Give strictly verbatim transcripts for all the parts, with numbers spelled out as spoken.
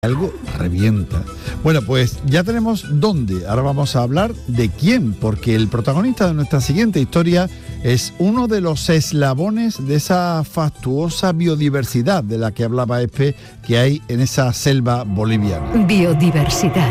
Algo revienta. Bueno, pues ya tenemos dónde. Ahora vamos a hablar de quién, porque el protagonista de nuestra siguiente historia es uno de los eslabones de esa fastuosa biodiversidad de la que hablaba Espe, que hay en esa selva boliviana. Biodiversidad.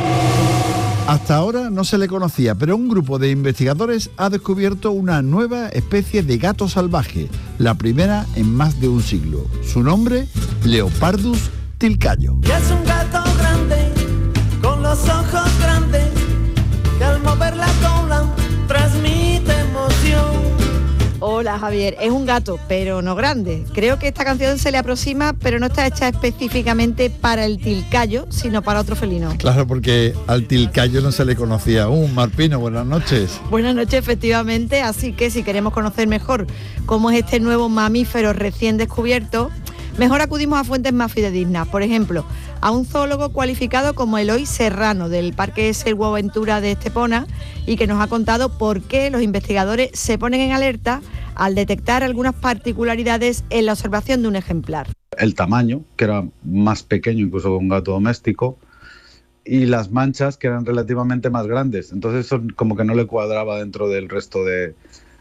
Hasta ahora no se le conocía, pero un grupo de investigadores ha descubierto una nueva especie de gato salvaje, la primera en más de un siglo. Su nombre, Leopardus tilcayo. Y es un gato grande, con los ojos grandes, que al mover la cola transmite emoción. Hola Javier, es un gato, pero no grande. Creo que esta canción se le aproxima, pero no está hecha específicamente para el tilcayo, sino para otro felino. Claro, porque al tilcayo no se le conocía aún. Marpino, buenas noches. Buenas noches, efectivamente, así que si queremos conocer mejor cómo es este nuevo mamífero recién descubierto, mejor acudimos a fuentes más fidedignas. Por ejemplo, a un zoólogo cualificado como Eloy Serrano, del Parque Selvoaventura de Estepona, y que nos ha contado por qué los investigadores se ponen en alerta al detectar algunas particularidades en la observación de un ejemplar. El tamaño, que era más pequeño incluso que un gato doméstico, y las manchas, que eran relativamente más grandes. Entonces eso como que no le cuadraba dentro del resto de,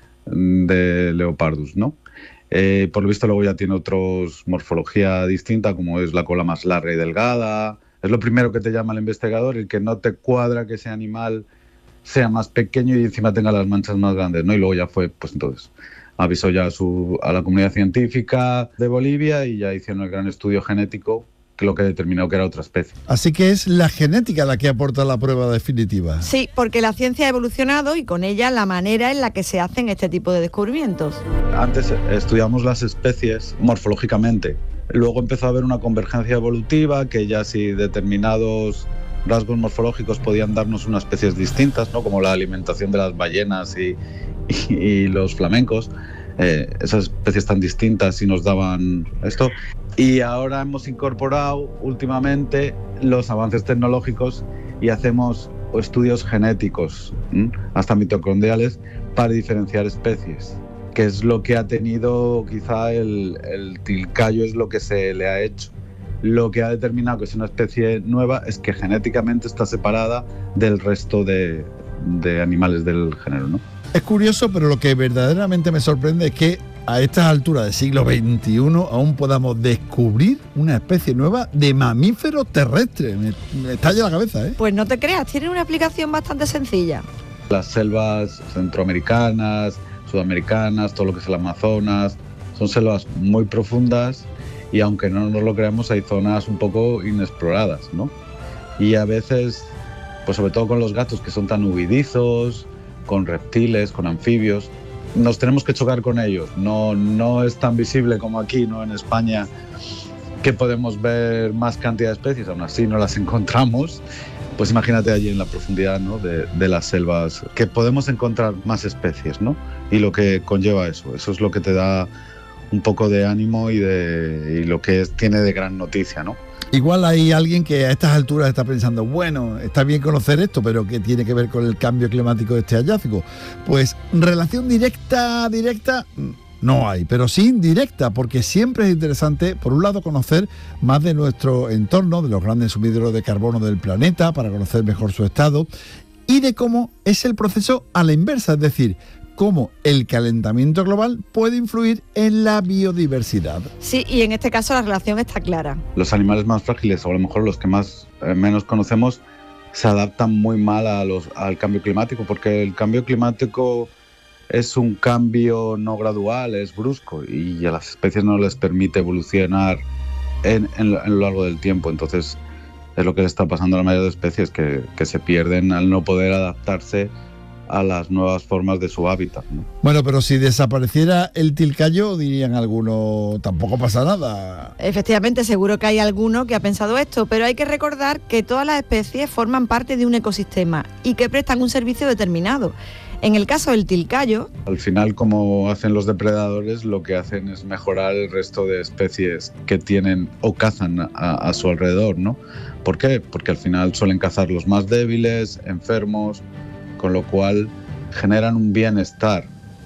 de Leopardus, ¿no? Eh, por lo visto luego ya tiene otros morfología distinta, como es la cola más larga y delgada. Es lo primero que te llama el investigador, el que no te cuadra que ese animal sea más pequeño y encima tenga las manchas más grandes, ¿no? Y luego ya fue, pues entonces avisó ya a, su, a la comunidad científica de Bolivia y ya hicieron el gran estudio genético, que lo que determinó que era otra especie. Así que es la genética la que aporta la prueba definitiva. Sí, porque la ciencia ha evolucionado y con ella la manera en la que se hacen este tipo de descubrimientos. Antes estudiamos las especies morfológicamente, luego empezó a haber una convergencia evolutiva, que ya si determinados rasgos morfológicos podían darnos unas especies distintas, ¿no? Como la alimentación de las ballenas y, y, y los flamencos. Eh, esas especies tan distintas y nos daban esto. Y ahora hemos incorporado últimamente los avances tecnológicos y hacemos estudios genéticos, ¿m? hasta mitocondriales, para diferenciar especies, que es lo que ha tenido quizá el, el tilcayo, es lo que se le ha hecho. Lo que ha determinado que es una especie nueva es que genéticamente está separada del resto de, de animales del género, ¿no? Es curioso, pero lo que verdaderamente me sorprende es que a estas alturas del siglo veintiuno aún podamos descubrir una especie nueva de mamífero terrestre. Me, me estalla la cabeza, ¿eh? Pues no te creas, tiene una explicación bastante sencilla. Las selvas centroamericanas, sudamericanas, todo lo que es el Amazonas, son selvas muy profundas y aunque no nos lo creamos hay zonas un poco inexploradas, ¿no? Y a veces, pues sobre todo con los gatos que son tan huidizos, con reptiles, con anfibios, nos tenemos que chocar con ellos. No, no es tan visible como aquí, ¿no? En España, que podemos ver más cantidad de especies, aún así no las encontramos. Pues imagínate allí en la profundidad, ¿no? de, de las selvas, que podemos encontrar más especies, ¿no? Y lo que conlleva eso, eso es lo que te da un poco de ánimo y, de, y lo que es, tiene de gran noticia, ¿no? Igual hay alguien que a estas alturas está pensando, bueno, está bien conocer esto, pero ¿qué tiene que ver con el cambio climático de este hallazgo? Pues relación directa, directa, no hay, pero sí indirecta, porque siempre es interesante, por un lado, conocer más de nuestro entorno, de los grandes sumideros de carbono del planeta, para conocer mejor su estado, y de cómo es el proceso a la inversa, es decir, cómo el calentamiento global puede influir en la biodiversidad. Sí, y en este caso la relación está clara. Los animales más frágiles, o a lo mejor los que más eh, menos conocemos, se adaptan muy mal a los, al cambio climático, porque el cambio climático es un cambio no gradual, es brusco, y a las especies no les permite evolucionar en, en, en lo largo del tiempo. Entonces es lo que le está pasando a la mayoría de especies, que, que se pierden al no poder adaptarse a las nuevas formas de su hábitat, ¿no? Bueno, pero si desapareciera el tilcayo, dirían algunos, tampoco pasa nada. Efectivamente, seguro que hay alguno que ha pensado esto, pero hay que recordar que todas las especies forman parte de un ecosistema y que prestan un servicio determinado. En el caso del tilcayo, al final, como hacen los depredadores, lo que hacen es mejorar el resto de especies que tienen o cazan a, a su alrededor, ¿no? ¿Por qué? Porque al final suelen cazar los más débiles, enfermos, con lo cual generan un bienestar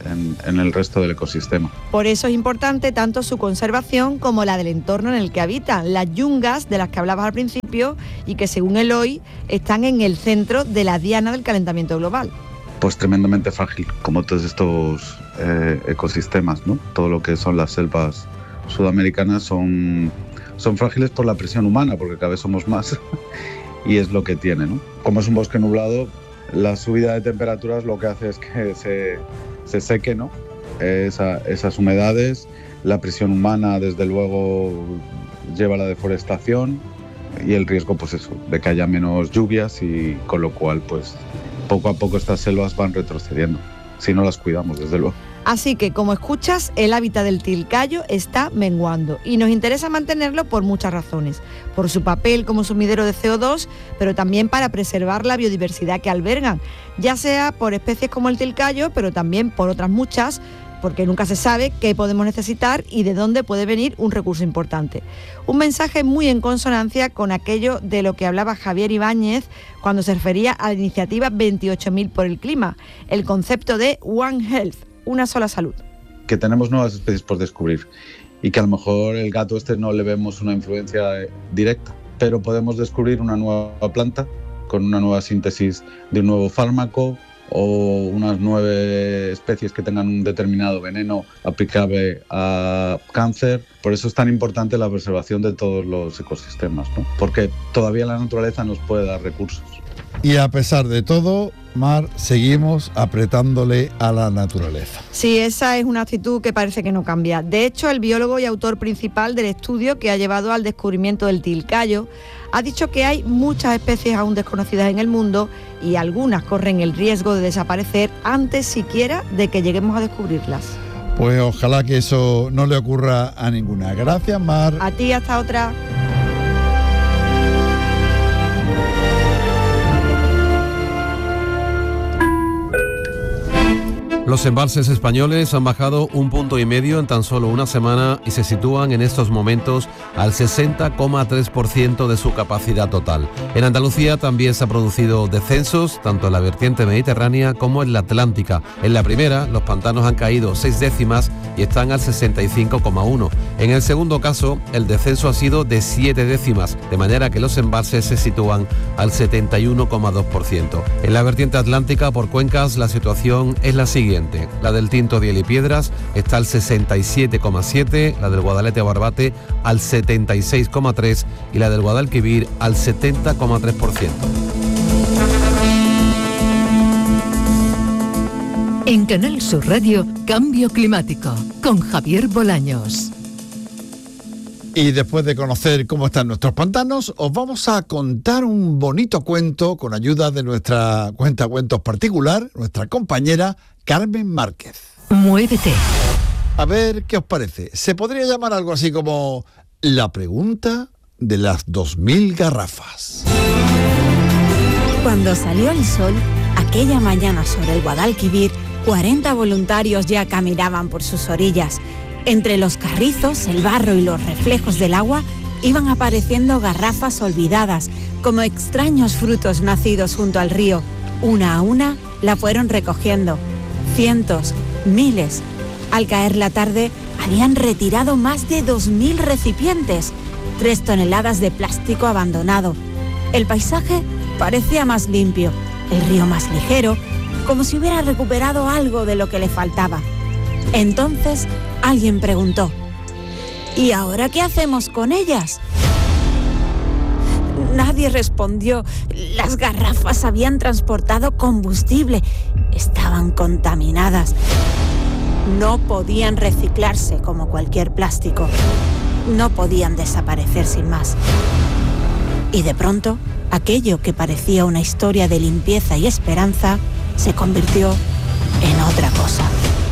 en, en el resto del ecosistema. Por eso es importante tanto su conservación como la del entorno en el que habitan, las yungas de las que hablabas al principio y que según Eloy están en el centro de la diana del calentamiento global. Pues tremendamente frágil, como todos estos eh, ecosistemas, ¿no? Todo lo que son las selvas sudamericanas son, son frágiles por la presión humana, porque cada vez somos más y es lo que tiene, ¿no? Como es un bosque nublado, la subida de temperaturas lo que hace es que se, se seque, ¿no? Esa, esas humedades, la presión humana desde luego lleva a la deforestación y el riesgo pues eso, de que haya menos lluvias y con lo cual pues poco a poco estas selvas van retrocediendo, si no las cuidamos, desde luego. Así que, como escuchas, el hábitat del tilcayo está menguando y nos interesa mantenerlo por muchas razones. Por su papel como sumidero de C O dos, pero también para preservar la biodiversidad que albergan, ya sea por especies como el tilcayo, pero también por otras muchas, porque nunca se sabe qué podemos necesitar y de dónde puede venir un recurso importante. Un mensaje muy en consonancia con aquello de lo que hablaba Javier Ibáñez cuando se refería a la iniciativa veintiocho mil por el clima, el concepto de One Health, una sola salud. Que tenemos nuevas especies por descubrir y que a lo mejor el gato este no le vemos una influencia directa, pero podemos descubrir una nueva planta con una nueva síntesis de un nuevo fármaco o unas nueve especies que tengan un determinado veneno aplicable a cáncer. Por eso es tan importante la preservación de todos los ecosistemas, ¿no? Porque todavía la naturaleza nos puede dar recursos. Y a pesar de todo, Mar, seguimos apretándole a la naturaleza. Sí, esa es una actitud que parece que no cambia. De hecho, el biólogo y autor principal del estudio que ha llevado al descubrimiento del tilcayo ha dicho que hay muchas especies aún desconocidas en el mundo y algunas corren el riesgo de desaparecer antes siquiera de que lleguemos a descubrirlas. Pues ojalá que eso no le ocurra a ninguna. Gracias, Mar. A ti, hasta otra. Los embalses españoles han bajado un punto y medio en tan solo una semana y se sitúan en estos momentos al sesenta coma tres por ciento de su capacidad total. En Andalucía también se han producido descensos, tanto en la vertiente mediterránea como en la atlántica. En la primera, los pantanos han caído seis décimas y están al sesenta y cinco coma uno. En el segundo caso, el descenso ha sido de siete décimas, de manera que los embalses se sitúan al setenta y uno coma dos por ciento. En la vertiente atlántica, por cuencas, la situación es la siguiente. La del Tinto, Diel y Piedras está al sesenta y siete coma siete, la del Guadalete Barbate al setenta y seis coma tres y la del Guadalquivir al setenta coma tres por ciento. En Canal Sur Radio, Cambio Climático, con Javier Bolaños. Y después de conocer cómo están nuestros pantanos, os vamos a contar un bonito cuento con ayuda de nuestra cuentacuentos particular, nuestra compañera Carmen Márquez. Muévete. A ver, ¿qué os parece? Se podría llamar algo así como la pregunta de las dos mil garrafas. Cuando salió el sol, aquella mañana sobre el Guadalquivir, cuarenta voluntarios ya caminaban por sus orillas. Entre los carrizos, el barro y los reflejos del agua iban apareciendo garrafas olvidadas, como extraños frutos nacidos junto al río. Una a una la fueron recogiendo. Cientos, miles. Al caer la tarde, habían retirado más de dos mil recipientes, tres toneladas de plástico abandonado. El paisaje parecía más limpio, el río más ligero, como si hubiera recuperado algo de lo que le faltaba. Entonces, alguien preguntó: ¿y ahora qué hacemos con ellas? Nadie respondió. Las garrafas habían transportado combustible. Estaban contaminadas. No podían reciclarse como cualquier plástico. No podían desaparecer sin más. Y de pronto, aquello que parecía una historia de limpieza y esperanza se convirtió en otra cosa.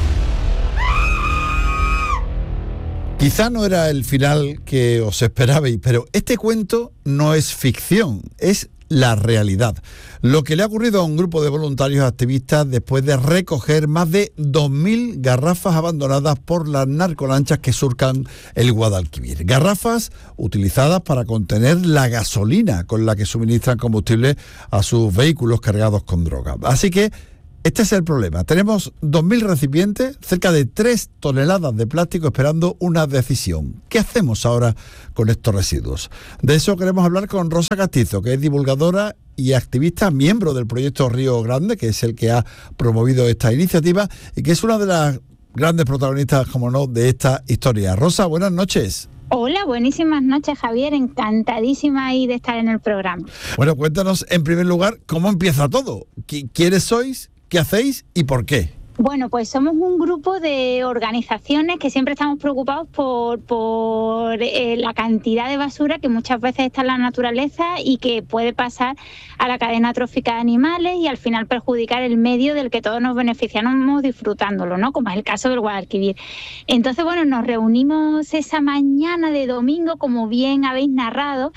Quizá no era el final que os esperabais, pero este cuento no es ficción, es la realidad. Lo que le ha ocurrido a un grupo de voluntarios activistas después de recoger más de dos mil garrafas abandonadas por las narcolanchas que surcan el Guadalquivir. Garrafas utilizadas para contener la gasolina con la que suministran combustible a sus vehículos cargados con droga. Así que Este es el problema. Tenemos dos mil recipientes, cerca de tres toneladas de plástico esperando una decisión. ¿Qué hacemos ahora con estos residuos? De eso queremos hablar con Rosa Castizo, que es divulgadora y activista, miembro del proyecto Río Grande, que es el que ha promovido esta iniciativa y que es una de las grandes protagonistas, como no, de esta historia. Rosa, buenas noches. Hola, buenísimas noches, Javier. Encantadísima ahí de estar en el programa. Bueno, cuéntanos en primer lugar cómo empieza todo. ¿Quiénes sois? ¿Qué hacéis y por qué? Bueno, pues somos un grupo de organizaciones que siempre estamos preocupados por, por eh, la cantidad de basura que muchas veces está en la naturaleza y que puede pasar a la cadena trófica de animales y al final perjudicar el medio del que todos nos beneficiamos disfrutándolo, ¿no? Como es el caso del Guadalquivir. Entonces, bueno, nos reunimos esa mañana de domingo, como bien habéis narrado,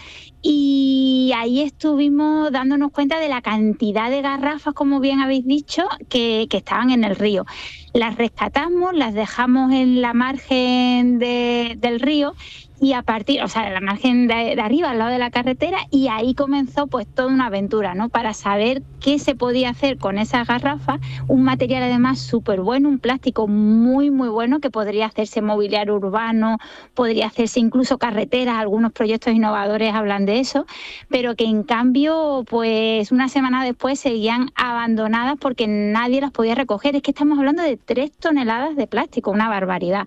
y ahí estuvimos dándonos cuenta de la cantidad de garrafas, como bien habéis dicho, que, que estaban en el río. Las rescatamos, las dejamos en la margen de, del río y a partir, o sea, en la margen de, de arriba, al lado de la carretera, y ahí comenzó pues toda una aventura, ¿no? Para saber qué se podía hacer con esas garrafas, un material además súper bueno, un plástico muy, muy bueno que podría hacerse mobiliario urbano, podría hacerse incluso carreteras, algunos proyectos innovadores hablan de eso, pero que en cambio, pues una semana después seguían abandonadas porque nadie las podía recoger. Es que estamos hablando de tres toneladas de plástico, una barbaridad.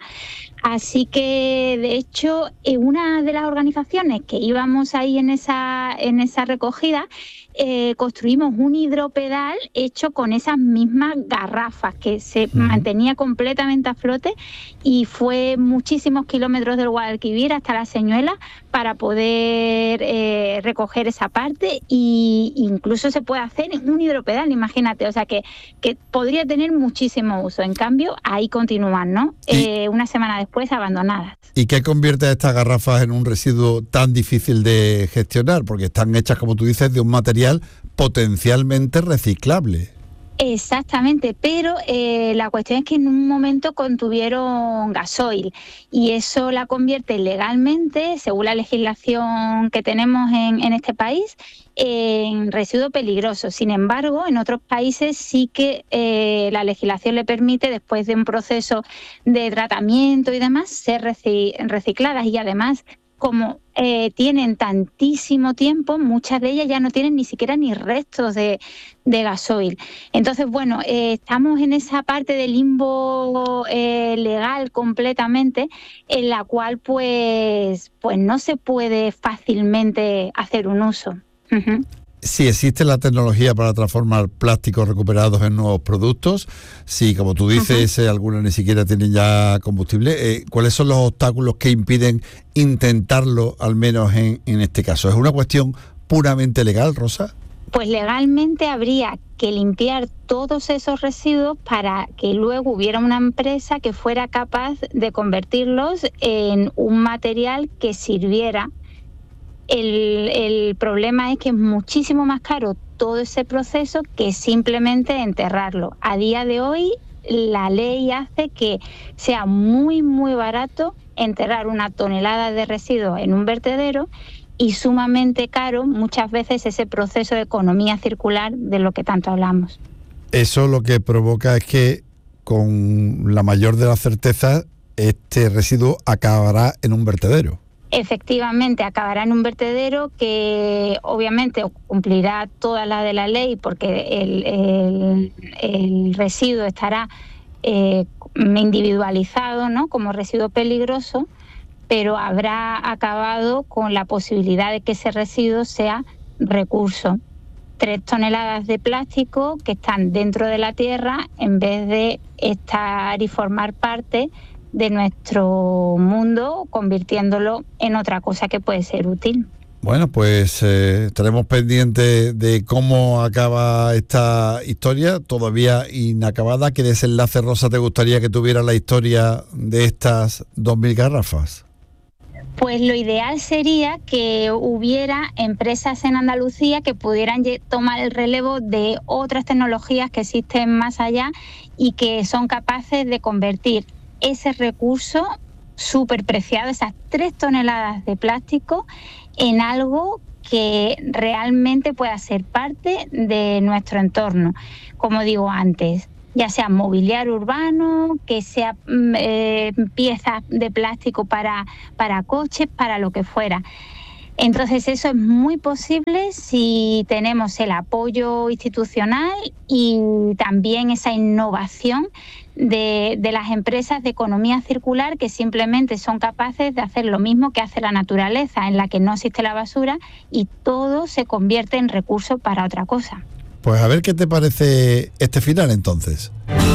Así que, de hecho, una de las organizaciones que íbamos ahí en esa, en esa recogida, eh, construimos un hidropedal hecho con esas mismas garrafas que se uh-huh. mantenía completamente a flote y fue muchísimos kilómetros del Guadalquivir hasta la Señuela para poder eh, recoger esa parte e incluso se puede hacer en un hidropedal, imagínate, o sea que, que podría tener muchísimo uso. En cambio, ahí continúan, ¿no? Eh, una semana después abandonadas. ¿Y qué convierte a estas garrafas en un residuo tan difícil de gestionar? Porque están hechas, como tú dices, de un material potencialmente reciclable. Exactamente, pero eh, la cuestión es que en un momento contuvieron gasoil y eso la convierte legalmente, según la legislación que tenemos en, en este país, en residuo peligroso. Sin embargo, en otros países sí que eh, la legislación le permite, después de un proceso de tratamiento y demás, ser recicladas y además, como eh, tienen tantísimo tiempo, muchas de ellas ya no tienen ni siquiera ni restos de, de gasoil. Entonces, bueno, eh, estamos en esa parte del limbo eh, legal completamente, en la cual pues, pues no se puede fácilmente hacer un uso. Uh-huh. Si existe la tecnología para transformar plásticos recuperados en nuevos productos, si, como tú dices, eh, algunos ni siquiera tienen ya combustible, eh, ¿cuáles son los obstáculos que impiden intentarlo, al menos en, en este caso? ¿Es una cuestión puramente legal, Rosa? Pues legalmente habría que limpiar todos esos residuos para que luego hubiera una empresa que fuera capaz de convertirlos en un material que sirviera. El, el problema es que es muchísimo más caro todo ese proceso que simplemente enterrarlo. A día de hoy la ley hace que sea muy muy barato enterrar una tonelada de residuos en un vertedero y sumamente caro muchas veces ese proceso de economía circular de lo que tanto hablamos. Eso lo que provoca es que con la mayor de las certezas este residuo acabará en un vertedero. Efectivamente, acabará en un vertedero que obviamente cumplirá toda la de la ley porque el, el, el residuo estará eh, individualizado, ¿no?, como residuo peligroso, pero habrá acabado con la posibilidad de que ese residuo sea recurso. Tres toneladas de plástico que están dentro de la tierra en vez de estar y formar parte de nuestro mundo, convirtiéndolo en otra cosa que puede ser útil. Bueno, pues eh, estaremos pendientes de cómo acaba esta historia, todavía inacabada. ¿Qué desenlace, Rosa, te gustaría que tuviera la historia de estas dos mil garrafas? Pues lo ideal sería que hubiera empresas en Andalucía que pudieran tomar el relevo de otras tecnologías que existen más allá y que son capaces de convertir ese recurso súper preciado, esas tres toneladas de plástico, en algo que realmente pueda ser parte de nuestro entorno. Como digo antes, ya sea mobiliario urbano, que sea eh, piezas de plástico para, para coches, para lo que fuera. Entonces eso es muy posible si tenemos el apoyo institucional y también esa innovación de, de las empresas de economía circular, que simplemente son capaces de hacer lo mismo que hace la naturaleza, en la que no existe la basura y todo se convierte en recurso para otra cosa. Pues a ver qué te parece este final entonces.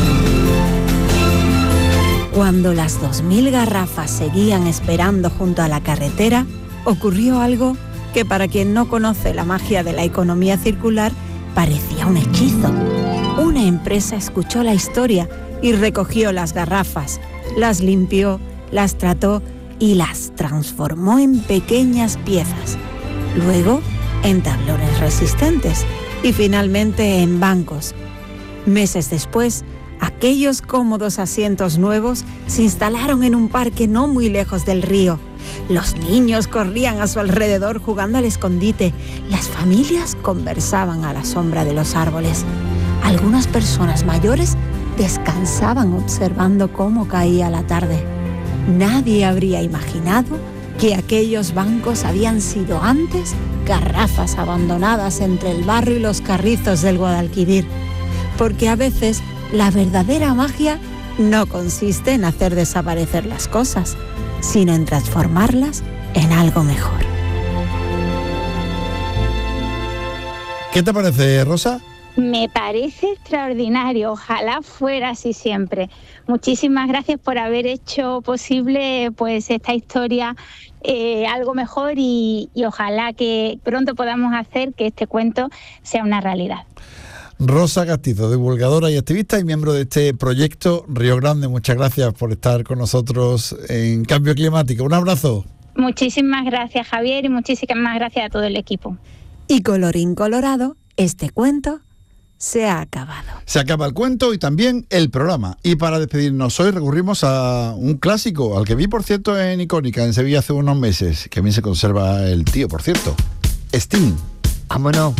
Cuando las dos mil garrafas seguían esperando junto a la carretera, ocurrió algo que para quien no conoce la magia de la economía circular parecía un hechizo. Una empresa escuchó la historia y recogió las garrafas, las limpió, las trató y las transformó en pequeñas piezas. Luego, en tablones resistentes y finalmente en bancos. Meses después, aquellos cómodos asientos nuevos se instalaron en un parque no muy lejos del río. Los niños corrían a su alrededor jugando al escondite. Las familias conversaban a la sombra de los árboles. Algunas personas mayores descansaban observando cómo caía la tarde. Nadie habría imaginado que aquellos bancos habían sido antes garrafas abandonadas entre el barro y los carrizos del Guadalquivir. Porque a veces la verdadera magia no consiste en hacer desaparecer las cosas, sino en transformarlas en algo mejor. ¿Qué te parece, Rosa? Me parece extraordinario, ojalá fuera así siempre. Muchísimas gracias por haber hecho posible pues esta historia eh, algo mejor y, y ojalá que pronto podamos hacer que este cuento sea una realidad. Rosa Castizo, divulgadora y activista y miembro de este proyecto Río Grande, muchas gracias por estar con nosotros en Cambio Climático. Un abrazo. Muchísimas gracias, Javier, y muchísimas gracias a todo el equipo. Y colorín colorado, este cuento se ha acabado. Se acaba el cuento y también el programa. Y para despedirnos hoy recurrimos a un clásico, al que vi, por cierto, en Icónica, en Sevilla hace unos meses, que a mí se conserva el tío, por cierto. Sting. Vámonos.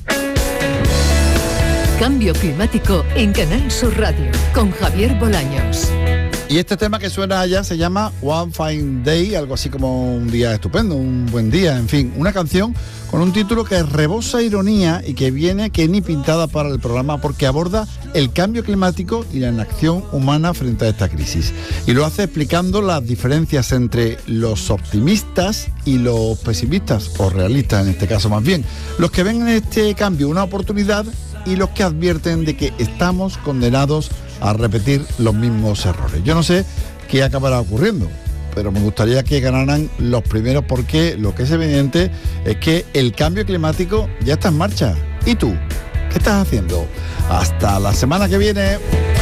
Cambio Climático en Canal Sur Radio, con Javier Bolaños. Y este tema que suena allá se llama One Fine Day, algo así como un día estupendo, un buen día, en fin, una canción con un título que rebosa ironía y que viene que ni pintada para el programa, porque aborda el cambio climático y la inacción humana frente a esta crisis. Y lo hace explicando las diferencias entre los optimistas y los pesimistas, o realistas en este caso más bien, los que ven en este cambio una oportunidad y los que advierten de que estamos condenados a repetir los mismos errores. Yo no sé qué acabará ocurriendo, pero me gustaría que ganaran los primeros, porque lo que es evidente es que el cambio climático ya está en marcha. ¿Y tú? ¿Qué estás haciendo? Hasta la semana que viene.